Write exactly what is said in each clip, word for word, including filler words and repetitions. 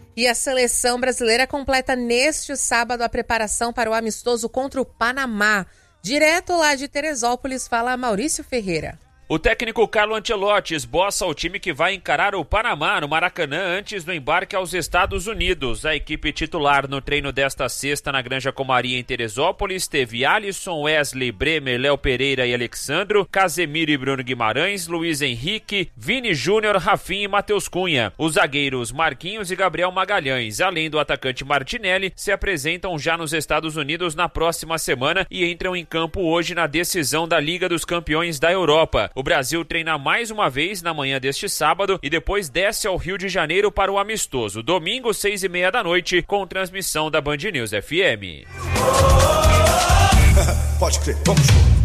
E a seleção brasileira completa neste sábado a preparação para o amistoso contra o Panamá. Direto lá de Teresópolis, fala Maurício Ferreira. O técnico Carlo Ancelotti esboça o time que vai encarar o Panamá no Maracanã antes do embarque aos Estados Unidos. A equipe titular no treino desta sexta na Granja Comari em Teresópolis teve Alisson, Wesley, Bremer, Léo Pereira e Alexandro, Casemiro e Bruno Guimarães, Luiz Henrique, Vini Júnior, Rafinha e Matheus Cunha. Os zagueiros Marquinhos e Gabriel Magalhães, além do atacante Martinelli, se apresentam já nos Estados Unidos na próxima semana e entram em campo hoje na decisão da Liga dos Campeões da Europa. O Brasil treina mais uma vez na manhã deste sábado e depois desce ao Rio de Janeiro para o amistoso. Domingo, seis e meia da noite, com transmissão da Band News F M. Pode crer, vamos.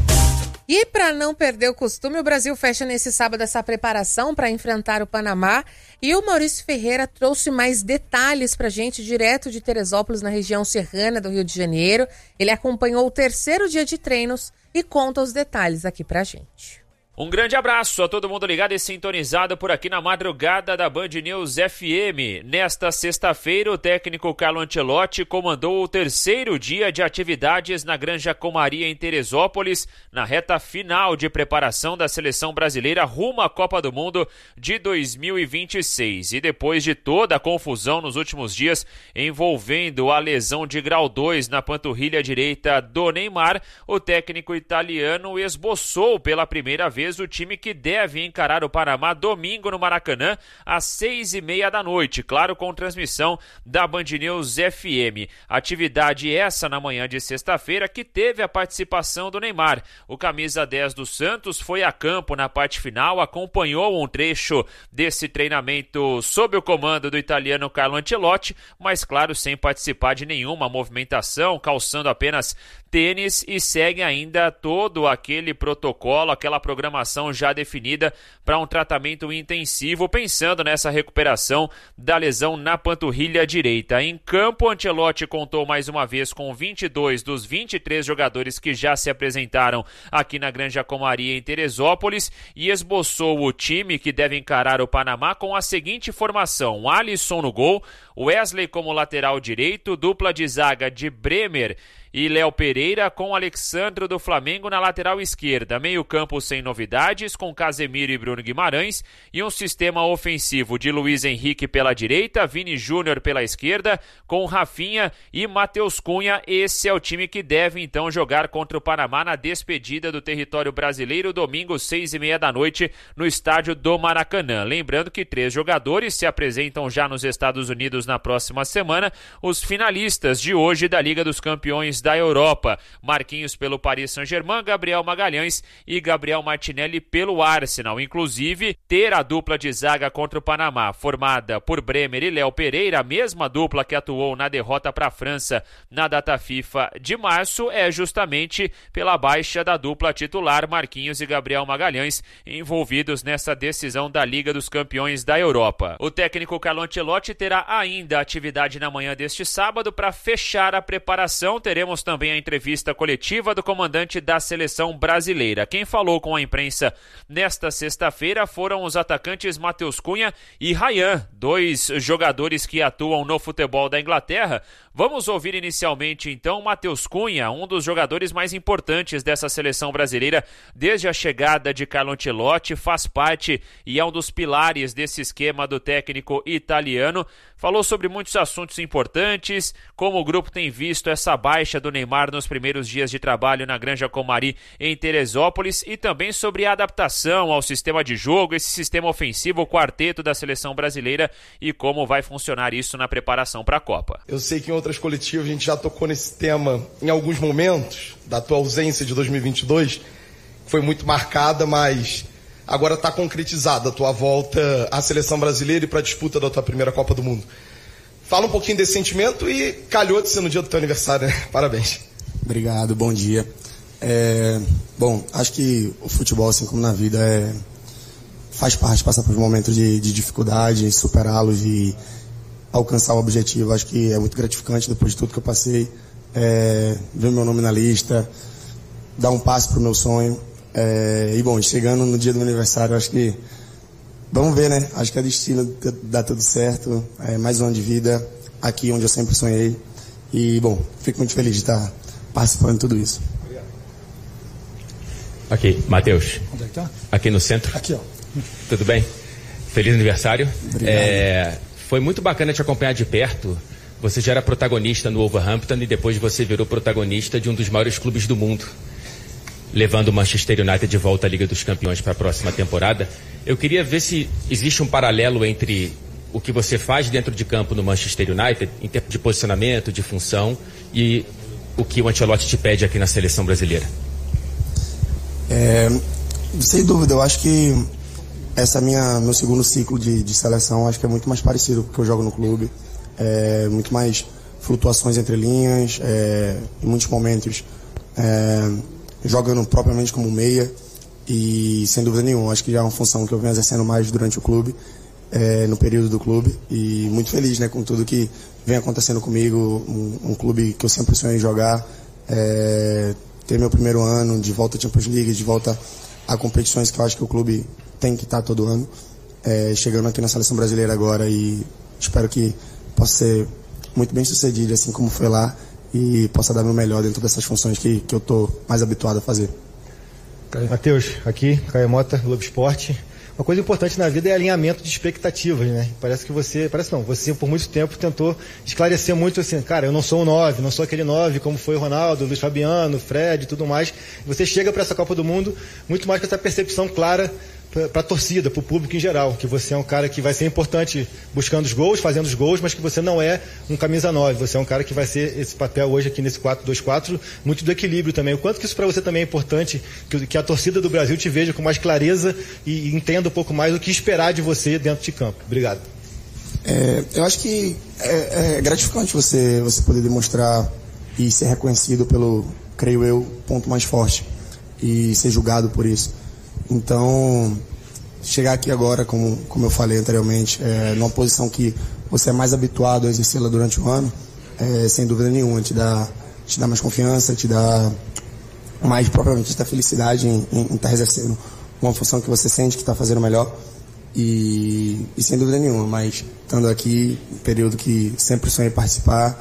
E para não perder o costume, o Brasil fecha nesse sábado essa preparação para enfrentar o Panamá. E o Maurício Ferreira trouxe mais detalhes para a gente, direto de Teresópolis, na região serrana do Rio de Janeiro. Ele acompanhou o terceiro dia de treinos e conta os detalhes aqui para a gente. Um grande abraço a todo mundo ligado e sintonizado por aqui na madrugada da Band News F M. Nesta sexta-feira, o técnico Carlo Ancelotti comandou o terceiro dia de atividades na Granja Comari em Teresópolis, na reta final de preparação da seleção brasileira rumo à Copa do Mundo de dois mil e vinte e seis. E depois de toda a confusão nos últimos dias envolvendo a lesão de grau dois na panturrilha direita do Neymar, o técnico italiano esboçou pela primeira vez o time que deve encarar o Panamá domingo no Maracanã às seis e meia da noite, claro, com transmissão da Band News F M. Atividade essa na manhã de sexta-feira que teve a participação do Neymar. O camisa dez do Santos foi a campo na parte final, acompanhou um trecho desse treinamento sob o comando do italiano Carlo Ancelotti, mas claro, sem participar de nenhuma movimentação, calçando apenas tênis, e segue ainda todo aquele protocolo, aquela programação já definida para um tratamento intensivo, pensando nessa recuperação da lesão na panturrilha direita. Em campo, Ancelotti contou mais uma vez com vinte e dois dos vinte e três jogadores que já se apresentaram aqui na Granja Comari em Teresópolis e esboçou o time que deve encarar o Panamá com a seguinte formação: Alisson no gol, Wesley como lateral direito, dupla de zaga de Bremer e Léo Pereira com Alexandro do Flamengo na lateral esquerda. Meio campo sem novidades, com Casemiro e Bruno Guimarães, e um sistema ofensivo de Luiz Henrique pela direita, Vini Júnior pela esquerda, com Rafinha e Matheus Cunha. Esse é o time que deve então jogar contra o Panamá na despedida do território brasileiro, domingo, seis e meia da noite, no estádio do Maracanã. Lembrando que três jogadores se apresentam já nos Estados Unidos na próxima semana, os finalistas de hoje da Liga dos Campeões da Europa: Marquinhos pelo Paris Saint-Germain, Gabriel Magalhães e Gabriel Martinelli pelo Arsenal. Inclusive, ter a dupla de zaga contra o Panamá formada por Bremer e Léo Pereira, a mesma dupla que atuou na derrota para a França na data FIFA de março, é justamente pela baixa da dupla titular Marquinhos e Gabriel Magalhães, envolvidos nessa decisão da Liga dos Campeões da Europa. O técnico Carlo Ancelotti terá ainda atividade na manhã deste sábado para fechar a preparação. Teremos também a entrevista coletiva do comandante da seleção brasileira. Quem falou com a imprensa nesta sexta-feira foram os atacantes Matheus Cunha e Ryan, dois jogadores que atuam no futebol da Inglaterra. Vamos ouvir inicialmente então Matheus Cunha, um dos jogadores mais importantes dessa seleção brasileira desde a chegada de Carlo Ancelotti, faz parte e é um dos pilares desse esquema do técnico italiano. Falou sobre muitos assuntos importantes, como o grupo tem visto essa baixa do Neymar nos primeiros dias de trabalho na Granja Comari em Teresópolis, e também sobre a adaptação ao sistema de jogo, esse sistema ofensivo, o quarteto da seleção brasileira, e como vai funcionar isso na preparação para a Copa. Eu sei que em outras coletivas a gente já tocou nesse tema em alguns momentos da tua ausência de dois mil e vinte e dois, que foi muito marcada, mas agora está concretizada a tua volta à seleção brasileira e para a disputa da tua primeira Copa do Mundo. Fala um pouquinho desse sentimento e calhou de ser no dia do teu aniversário, né? Parabéns. Obrigado, bom dia. É, bom, acho que o futebol, assim como na vida, é, faz parte, passar por momentos de, de dificuldade, superá-los e alcançar o objetivo. Acho que é muito gratificante, depois de tudo que eu passei, é, ver meu nome na lista, dar um passo para o meu sonho. É, e bom, chegando no dia do meu aniversário, acho que vamos ver, né? Acho que é destino, dá tudo certo. É mais um ano de vida aqui onde eu sempre sonhei. E, bom, fico muito feliz de estar participando de tudo isso. Aqui, Matheus. Onde é que tá? Aqui no centro. Aqui, ó. Tudo bem? Feliz aniversário. Obrigado. É, foi muito bacana te acompanhar de perto. Você já era protagonista no Wolverhampton e depois você virou protagonista de um dos maiores clubes do mundo, levando o Manchester United de volta à Liga dos Campeões para a próxima temporada. Eu queria ver se existe um paralelo entre o que você faz dentro de campo no Manchester United, em termos de posicionamento, de função, e o que o Ancelotti te pede aqui na seleção brasileira. É, sem dúvida, eu acho que essa minha meu segundo ciclo de, de seleção, acho que é muito mais parecido com o que eu jogo no clube. É, muito mais flutuações entre linhas, é, em muitos momentos é, jogando propriamente como meia, e sem dúvida nenhuma, acho que já é uma função que eu venho exercendo mais durante o clube, é, no período do clube, e muito feliz, né, com tudo que vem acontecendo comigo, um, um clube que eu sempre sonhei em jogar, é, ter meu primeiro ano de volta à Champions League, de volta a competições que eu acho que o clube tem que estar todo ano, é, chegando aqui na seleção brasileira agora, e espero que possa ser muito bem sucedido, assim como foi lá, e possa dar meu melhor dentro dessas funções que, que eu estou mais habituado a fazer. Matheus, aqui, Caio Mota, Globo Esporte. Uma coisa importante na vida é alinhamento de expectativas, né? Parece que você, parece não, você por muito tempo tentou esclarecer muito assim, cara, eu não sou um nove, não sou aquele nove como foi o Ronaldo, o Luiz Fabiano, o Fred e tudo mais. Você chega para essa Copa do Mundo muito mais com essa percepção clara para a torcida, para o público em geral, que você é um cara que vai ser importante buscando os gols, fazendo os gols, mas que você não é um camisa nove, você é um cara que vai ser esse papel hoje aqui nesse quatro dois quatro, muito do equilíbrio também. O quanto que isso para você também é importante, que, que a torcida do Brasil te veja com mais clareza e, e entenda um pouco mais o que esperar de você dentro de campo. Obrigado. É, eu acho que é, é gratificante você, você poder demonstrar e ser reconhecido pelo, creio eu, ponto mais forte, e ser julgado por isso. Então, chegar aqui agora, como, como eu falei anteriormente, é, numa posição que você é mais habituado a exercê-la durante o ano, é, sem dúvida nenhuma, te dá, te dá mais confiança, te dá mais, propriamente, te dá felicidade em, em, em estar exercendo uma função que você sente que está fazendo melhor, e, e sem dúvida nenhuma, mas estando aqui, um período que sempre sonhei participar,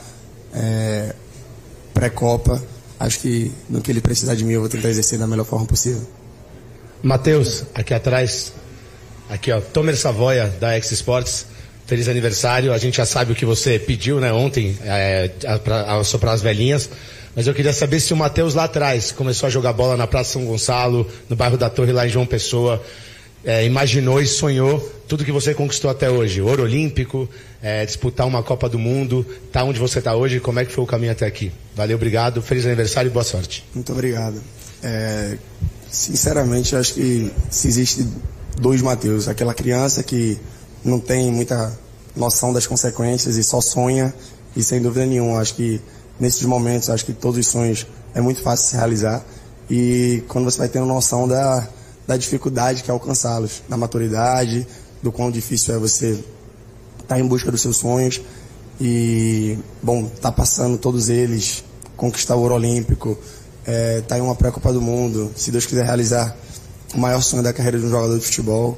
é, pré-Copa, acho que no que ele precisar de mim eu vou tentar exercer da melhor forma possível. Matheus, aqui atrás, aqui ó, Tomer Savoia da X Sports, feliz aniversário. A gente já sabe o que você pediu, né, ontem, é, para soprar as velhinhas, mas eu queria saber se o Matheus lá atrás começou a jogar bola na Praça São Gonçalo, no bairro da Torre lá em João Pessoa, é, imaginou e sonhou tudo que você conquistou até hoje, ouro olímpico, é, disputar uma Copa do Mundo, tá onde você está hoje, como é que foi o caminho até aqui? Valeu, obrigado, feliz aniversário e boa sorte. Muito obrigado. É... Sinceramente, eu acho que se existe dois Matheus, aquela criança que não tem muita noção das consequências e só sonha, e sem dúvida nenhuma, acho que nesses momentos, acho que todos os sonhos é muito fácil se realizar, e quando você vai tendo noção da, da dificuldade que é alcançá-los, da maturidade, do quão difícil é você estar em busca dos seus sonhos, e, bom, tá passando todos eles, conquistar o ouro olímpico, É, tá em uma pré-Copa do Mundo, se Deus quiser realizar o maior sonho da carreira de um jogador de futebol,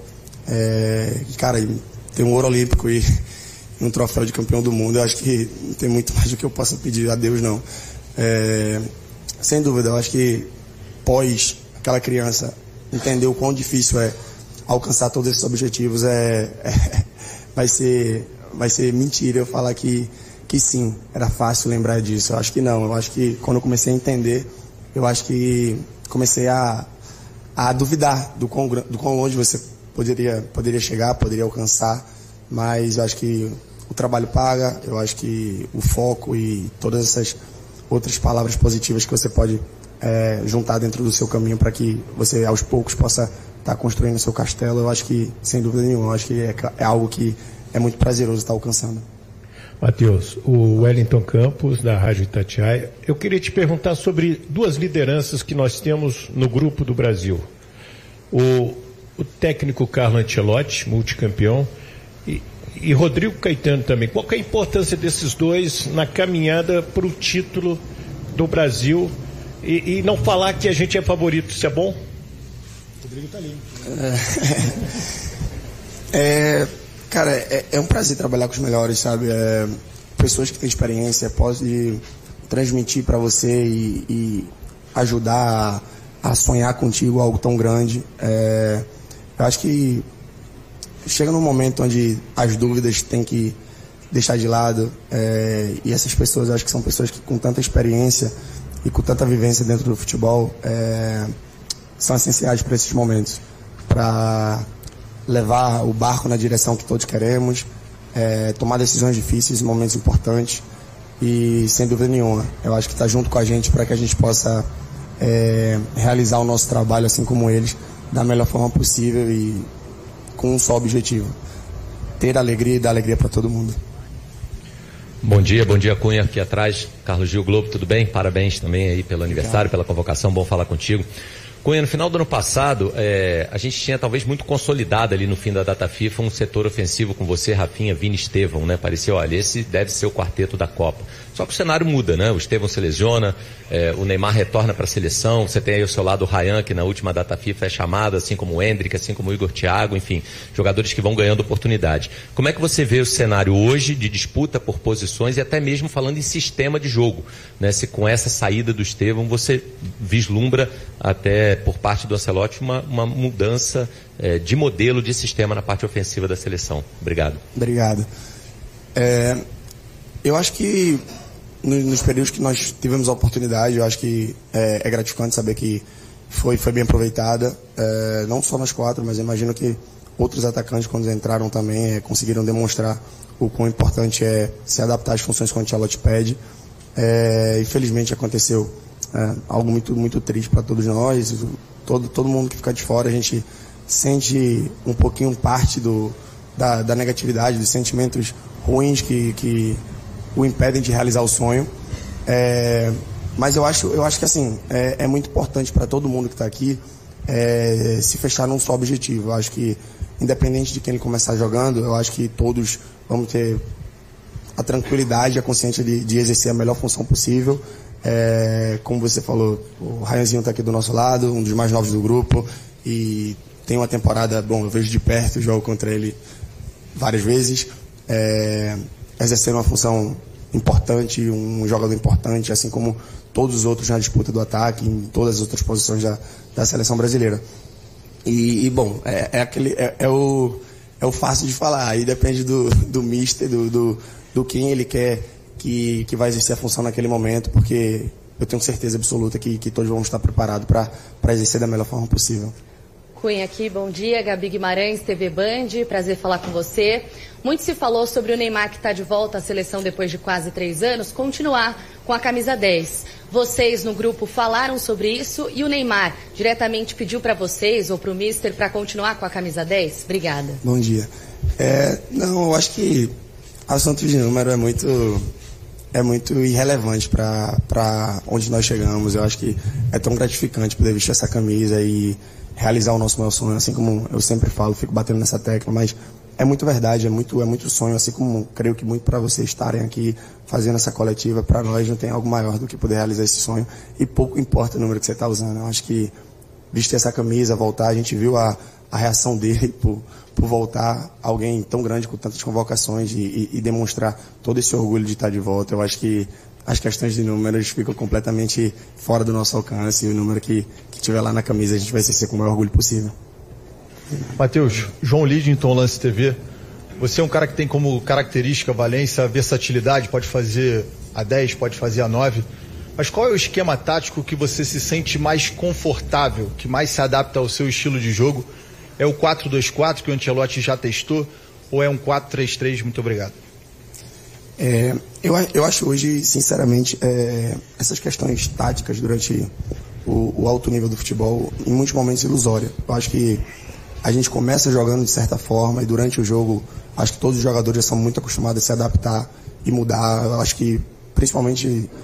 é, cara, ter um ouro olímpico e um troféu de campeão do mundo, eu acho que não tem muito mais do que eu possa pedir a Deus, não. É, sem dúvida, eu acho que pós aquela criança entender o quão difícil é alcançar todos esses objetivos, é, é, vai ser, vai ser mentira eu falar que, que sim, era fácil lembrar disso. Eu acho que não, eu acho que quando eu comecei a entender, eu acho que comecei a, a duvidar do quão, do quão longe você poderia, poderia chegar, poderia alcançar, mas eu acho que o trabalho paga, eu acho que o foco e todas essas outras palavras positivas que você pode é, juntar dentro do seu caminho para que você aos poucos possa estar tá construindo o seu castelo, eu acho que, sem dúvida nenhuma, eu acho que é, é algo que é muito prazeroso estar alcançando. Matheus, o Wellington Campos, da Rádio Itatiaia, eu queria te perguntar sobre duas lideranças que nós temos no grupo do Brasil. O, o técnico Carlo Ancelotti, multicampeão, e, e Rodrigo Caetano também. Qual que é a importância desses dois na caminhada para o título do Brasil? E, e não falar que a gente é favorito, isso é bom? Rodrigo está limpo. É, cara, é, é um prazer trabalhar com os melhores, sabe? É, pessoas que têm experiência, podem transmitir para você e, e ajudar a, a sonhar contigo algo tão grande. É, eu acho que chega num momento onde as dúvidas têm que deixar de lado, é, e essas pessoas, eu acho que são pessoas que com tanta experiência e com tanta vivência dentro do futebol, é, são essenciais para esses momentos, para levar o barco na direção que todos queremos, é, tomar decisões difíceis em momentos importantes, e sem dúvida nenhuma, eu acho que está junto com a gente para que a gente possa é, realizar o nosso trabalho assim como eles, da melhor forma possível e com um só objetivo: ter alegria e dar alegria para todo mundo. Bom dia, bom dia, Cunha, aqui atrás, Carlos Gil Globo, tudo bem? Parabéns também aí pelo aniversário, pela convocação, bom falar contigo. Cunha, no final do ano passado, é, a gente tinha talvez muito consolidado ali no fim da data FIFA um setor ofensivo com você, Rafinha, Vini e Estevão, né? Parecia, olha, esse deve ser o quarteto da Copa. Só que o cenário muda, né? O Estevão se lesiona, é, o Neymar retorna para a seleção, você tem aí ao seu lado o Ryan, que na última data FIFA é chamado, assim como o Endrick, assim como o Igor Thiago, enfim, jogadores que vão ganhando oportunidade. Como é que você vê o cenário hoje de disputa por posições e até mesmo falando em sistema de jogo, né? Se com essa saída do Estevão você vislumbra até por parte do Ancelotti uma, uma mudança é, de modelo de sistema na parte ofensiva da seleção. Obrigado. Obrigado. É, eu acho que nos, nos períodos que nós tivemos a oportunidade, eu acho que é, é gratificante saber que foi, foi bem aproveitada, é, não só nós quatro, mas eu imagino que outros atacantes, quando entraram também, é, conseguiram demonstrar o quão importante é se adaptar às funções que o Ancelotti pede. É, infelizmente aconteceu é, algo muito, muito triste para todos nós, todo, todo mundo que fica de fora, a gente sente um pouquinho parte do, da, da negatividade, dos sentimentos ruins que, que o impedem de realizar o sonho. É, mas eu acho, eu acho que assim, é, é muito importante para todo mundo que está aqui é, se fechar num só objetivo. Eu acho que, independente de quem ele começar jogando, eu acho que todos vamos ter a tranquilidade e a consciência de, de exercer a melhor função possível. É, como você falou, o Ryanzinho está aqui do nosso lado, um dos mais novos do grupo, e tem uma temporada, bom, eu vejo de perto, jogo contra ele várias vezes, é, exercendo uma função importante, um jogador importante, assim como todos os outros na disputa do ataque, em todas as outras posições da, da seleção brasileira. E, e bom, é, é, aquele, é, é, o, é o fácil de falar, aí depende do, do mister, do, do, do quem ele quer que, que vai exercer a função naquele momento, porque eu tenho certeza absoluta que, que todos vão estar preparados para exercer da melhor forma possível. Cunha aqui, bom dia, Gabi Guimarães, T V Band, prazer falar com você. Muito se falou sobre o Neymar, que está de volta à seleção depois de quase três anos, continuar com a camisa dez. Vocês no grupo falaram sobre isso e o Neymar diretamente pediu para vocês ou para o mister para continuar com a camisa dez? Obrigada. Bom dia. É, não, eu acho que o assunto de número é muito, é muito irrelevante para onde nós chegamos. Eu acho que é tão gratificante poder vestir essa camisa e realizar o nosso maior sonho, assim como eu sempre falo, fico batendo nessa tecla, mas é muito verdade, é muito, é muito sonho, assim como creio que muito para vocês estarem aqui fazendo essa coletiva, para nós não tem algo maior do que poder realizar esse sonho, e pouco importa o número que você está usando. Eu acho que vestir essa camisa, voltar, a gente viu a, a reação dele por, por voltar, alguém tão grande com tantas convocações e, e, e demonstrar todo esse orgulho de estar de volta. Eu acho que as questões de números ficam completamente fora do nosso alcance, e o número que, que tiver lá na camisa a gente vai exercer com o maior orgulho possível. Matheus, João Lidington, Lance T V, você é um cara que tem como característica, valência, versatilidade, pode fazer a dez, pode fazer a nove, mas qual é o esquema tático que você se sente mais confortável, que mais se adapta ao seu estilo de jogo? É o quatro dois quatro que o Ancelotti já testou, ou é um quatro três três? Muito obrigado. É, eu, eu acho hoje, sinceramente, é, essas questões táticas durante o, o alto nível do futebol, em muitos momentos, ilusória. Eu acho que a gente começa jogando de certa forma e durante o jogo, acho que todos os jogadores já são muito acostumados a se adaptar e mudar. Eu acho que, principalmente